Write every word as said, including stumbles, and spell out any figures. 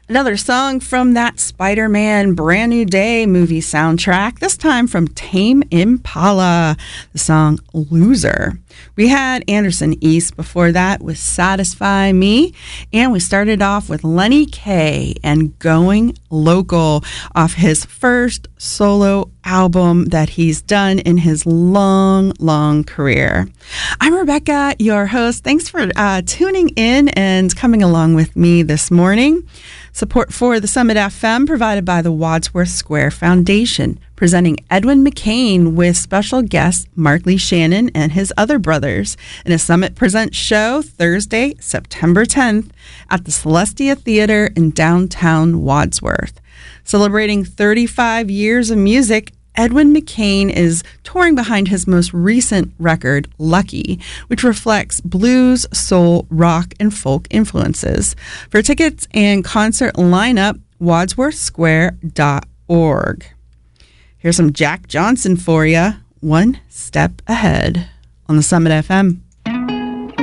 Another song from that Spider-Man Brand New Day movie soundtrack, this time from Tame Impala, the song Loser. We had Anderson East before that with Satisfy Me, and we started off with Lenny Kaye and Going Local off his first solo album that he's done in his long, long career. I'm Rebecca, your host. Thanks for uh, tuning in and coming along with me this morning. Support for the Summit F M provided by the Wadsworth Square Foundation, presenting Edwin McCain with special guest Mark Lee Shannon and his other brothers in a Summit Presents show Thursday, September tenth at the Celestia Theater in downtown Wadsworth. Celebrating thirty-five years of music, Edwin McCain is touring behind his most recent record, Lucky, which reflects blues, soul, rock, and folk influences. For tickets and concert lineup, wadsworth square dot org. Here's some Jack Johnson for you, One Step Ahead on the Summit F M.